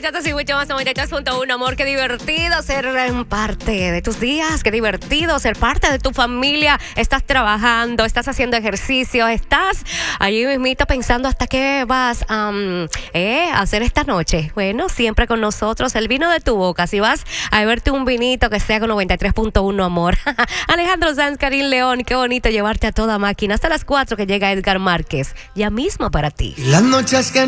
muchachos, y mucho más. 93.1, amor, qué divertido ser parte de tus días, qué divertido ser parte de tu familia. Estás trabajando, estás haciendo ejercicio, estás allí mismito pensando hasta qué vas a hacer esta noche. Bueno, siempre con nosotros, el vino de tu boca. Si vas a beberte un vinito que sea con 93.1, amor. Alejandro Sanz, Karim León, qué bonito llevarte a toda máquina. Hasta las 4 que llega Edgar Márquez. Ya mismo para ti. Las noches que